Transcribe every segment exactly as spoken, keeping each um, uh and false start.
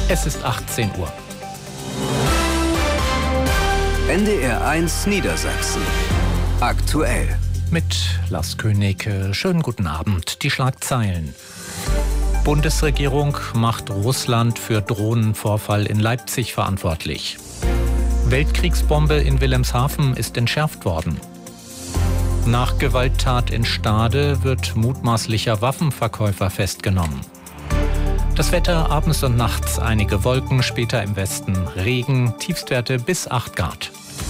Es ist achtzehn Uhr. N D R eins Niedersachsen. Aktuell. Mit Lars König. Schönen guten Abend. Die Schlagzeilen. Bundesregierung macht Russland für Drohnenvorfall in Leipzig verantwortlich. Weltkriegsbombe in Wilhelmshaven ist entschärft worden. Nach Gewalttat in Stade wird mutmaßlicher Waffenverkäufer festgenommen. Das Wetter abends und nachts einige Wolken, später im Westen Regen, Tiefstwerte bis acht Grad.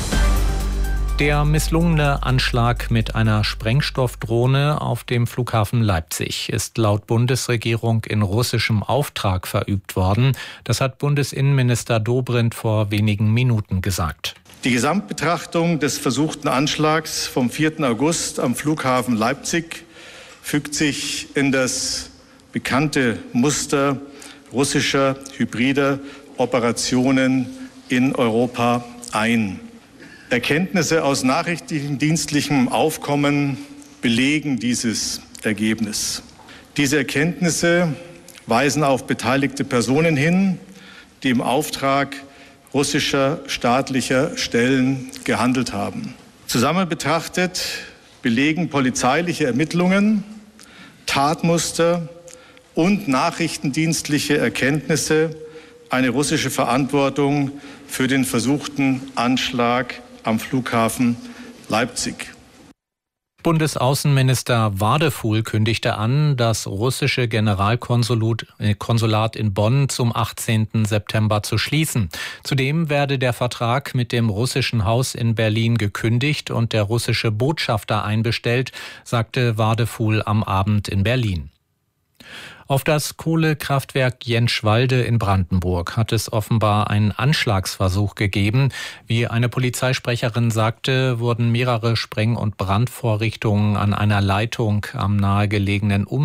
Der misslungene Anschlag mit einer Sprengstoffdrohne auf dem Flughafen Leipzig ist laut Bundesregierung in russischem Auftrag verübt worden. Das hat Bundesinnenminister Dobrindt vor wenigen Minuten gesagt. Die Gesamtbetrachtung des versuchten Anschlags vom vierten August am Flughafen Leipzig fügt sich in das bekannte Muster russischer hybrider Operationen in Europa ein. Erkenntnisse aus nachrichtendienstlichem Aufkommen belegen dieses Ergebnis. Diese Erkenntnisse weisen auf beteiligte Personen hin, die im Auftrag russischer staatlicher Stellen gehandelt haben. Zusammen betrachtet belegen polizeiliche Ermittlungen, Tatmuster und nachrichtendienstliche Erkenntnisse eine russische Verantwortung für den versuchten Anschlag am Flughafen Leipzig. Bundesaußenminister Wadefuhl kündigte an, das russische Generalkonsulat in Bonn zum achtzehnten September zu schließen. Zudem werde der Vertrag mit dem russischen Haus in Berlin gekündigt und der russische Botschafter einbestellt, sagte Wadefuhl am Abend in Berlin. Auf das Kohlekraftwerk Jentschwalde in Brandenburg hat es offenbar einen Anschlagsversuch gegeben. Wie eine Polizeisprecherin sagte, wurden mehrere Spreng- und Brandvorrichtungen an einer Leitung am nahegelegenen Um